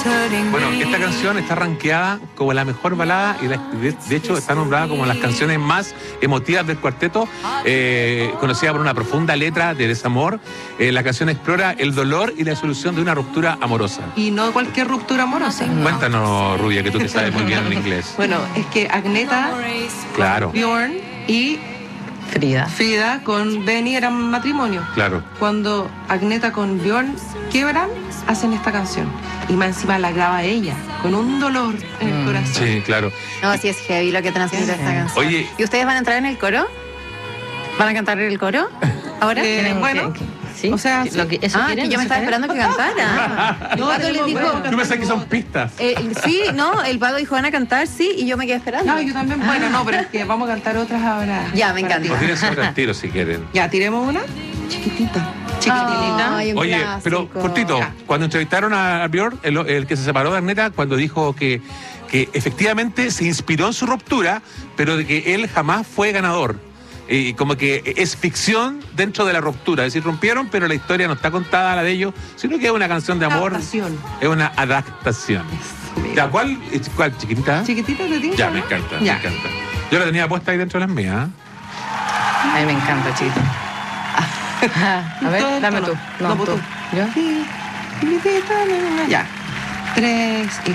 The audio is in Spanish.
Bueno, esta canción está rankeada como la mejor balada y de hecho está nombrada como las canciones más emotivas del cuarteto, conocida por una profunda letra de desamor. La canción explora el dolor y la solución de una ruptura amorosa. Y no cualquier ruptura amorosa. Cuéntanos, Rubia, que tú que sabes muy bien el inglés. Bueno, es que Agneta, Claro, Bjorn y Frida con Benny eran matrimonio. claro. Cuando Agneta con Bjorn quiebran, hacen esta canción. Y más encima la graba ella, con un dolor en el corazón. Sí, claro. No, sí es heavy lo que transmite esta canción. Oye. ¿Y ustedes van a entrar en el coro? ¿Van a cantar el coro? ¿Ahora? Bueno, Sí, o sea, lo que, eso quieren, que yo me estaba esperando que cantara. El Pato les dijo... Yo pensé que son pistas. sí, no, el Pato dijo van a cantar, sí, y yo me quedé esperando. No, yo también. Bueno, no, pero es que vamos a cantar otras ahora. Ya, me encanta. O tienen sobre el tiro si quieren. Ya, tiremos una chiquitita. Ay, un Oye, clásico. pero cortito, cuando entrevistaron a Björn, el que se separó de Agneta, cuando dijo que efectivamente se inspiró en su ruptura, pero de que él jamás fue ganador. Y como que es ficción dentro de la ruptura. Es decir, rompieron, pero la historia no está contada la de ellos, sino que es una canción de amor. Adaptación. Es una adaptación. ¿Ya cuál, chiquitita? Chiquitita de ti. Ya, me encanta, Ya. me encanta. Yo la tenía puesta ahí dentro de las mías. A mí me encanta, chiquito. A ver, dame tú. No, tú. tú. ¿Yo? Sí. Chiquitita, ya. 3 y